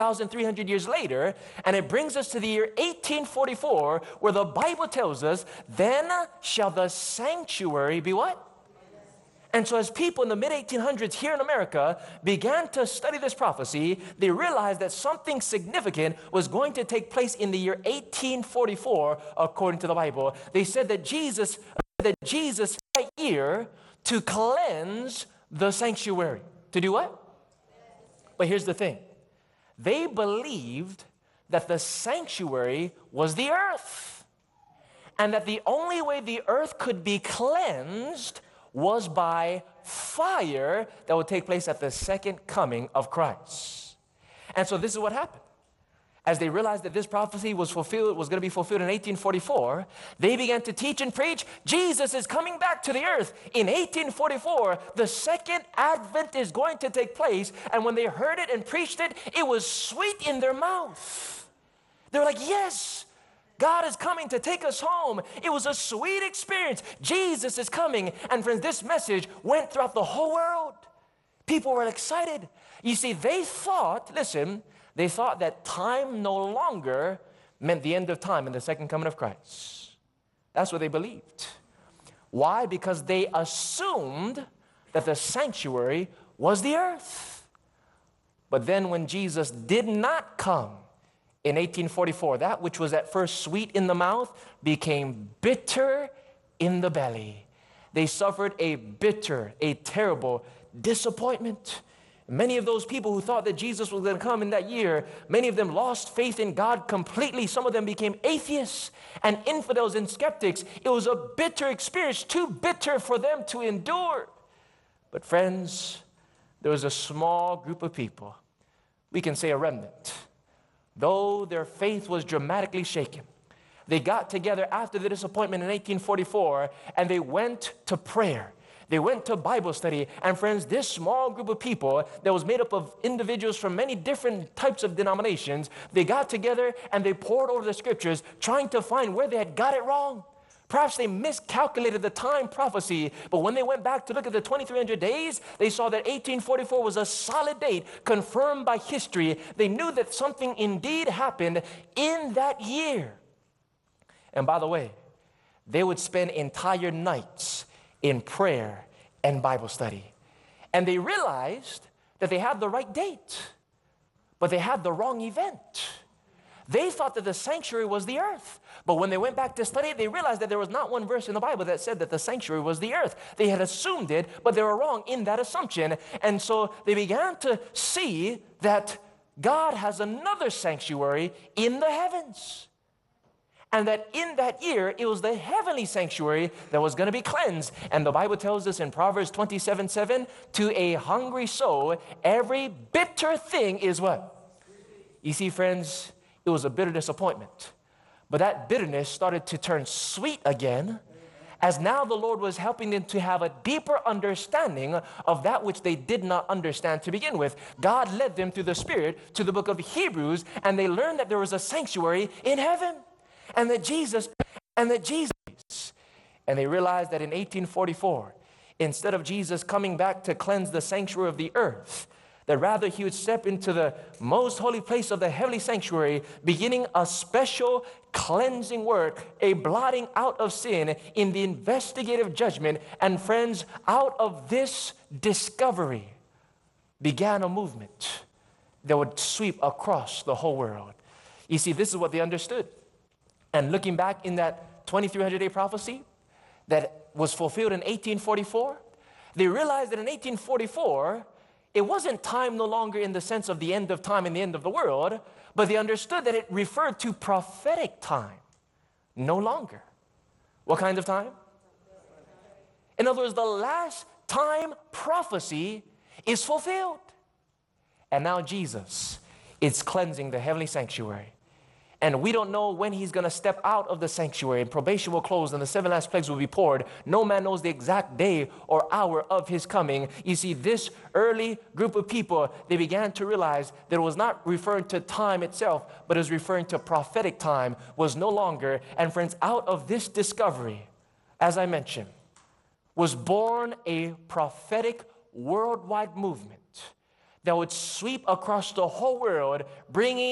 2,300 years later, and it brings us to the year 1844, where the Bible tells us, then shall the sanctuary be what? And so as people in the mid-1800s here in America began to study this prophecy, they realized that something significant was going to take place in the year 1844, according to the Bible. They said that Jesus that year to cleanse the sanctuary. To do what? But here's the thing. They believed that the sanctuary was the earth, and that the only way the earth could be cleansed was by fire that would take place at the second coming of Christ. And so this is what happened. As they realized that this prophecy was going to be fulfilled in 1844, they began to teach and preach, Jesus is coming back to the earth. In 1844, the second advent is going to take place. And when they heard it and preached it, it was sweet in their mouth. They were like, yes, God is coming to take us home. It was a sweet experience. Jesus is coming. And friends, this message went throughout the whole world. People were excited. You see, they thought that time no longer meant the end of time and the second coming of Christ. That's what they believed. Why? Because they assumed that the sanctuary was the earth. But then when Jesus did not come, in 1844, that which was at first sweet in the mouth became bitter in the belly. They suffered a terrible disappointment. Many of those people who thought that Jesus was going to come in that year, many of them lost faith in God completely. Some of them became atheists and infidels and skeptics. It was a bitter experience, too bitter for them to endure. But friends, there was a small group of people, we can say a remnant. Though their faith was dramatically shaken, they got together after the disappointment in 1844 and they went to prayer. They went to Bible study. And friends, this small group of people that was made up of individuals from many different types of denominations, they got together and they pored over the scriptures trying to find where they had got it wrong. Perhaps they miscalculated the time prophecy, but when they went back to look at the 2,300 days, they saw that 1844 was a solid date confirmed by history. They knew that something indeed happened in that year. And by the way, they would spend entire nights in prayer and Bible study. And they realized that they had the right date, but they had the wrong event. They thought that the sanctuary was the earth. But when they went back to study it, they realized that there was not one verse in the Bible that said that the sanctuary was the earth. They had assumed it, but they were wrong in that assumption. And so they began to see that God has another sanctuary in the heavens. And that in that year, it was the heavenly sanctuary that was going to be cleansed. And the Bible tells us in Proverbs 27:7, to a hungry soul, every bitter thing is what? You see, friends, it was a bitter disappointment. But that bitterness started to turn sweet again, as now the Lord was helping them to have a deeper understanding of that which they did not understand to begin with. God led them through the Spirit to the book of Hebrews, and they learned that there was a sanctuary in heaven. And that Jesus, and they realized that in 1844, instead of Jesus coming back to cleanse the sanctuary of the earth, that rather he would step into the most holy place of the heavenly sanctuary, beginning a special cleansing work, a blotting out of sin in the investigative judgment. And friends, out of this discovery began a movement that would sweep across the whole world. You see, this is what they understood. And looking back in that 2,300-day prophecy that was fulfilled in 1844, they realized that in 1844, it wasn't time no longer in the sense of the end of time and the end of the world, but they understood that it referred to prophetic time, no longer. What kind of time? In other words, the last time prophecy is fulfilled. And now Jesus is cleansing the heavenly sanctuary. And we don't know when he's going to step out of the sanctuary, and probation will close and the 7 last plagues will be poured. No man knows the exact day or hour of his coming. You see, this early group of people, they began to realize that it was not referring to time itself, but it was referring to prophetic time was no longer. And friends, out of this discovery, as I mentioned, was born a prophetic worldwide movement that would sweep across the whole world, bringing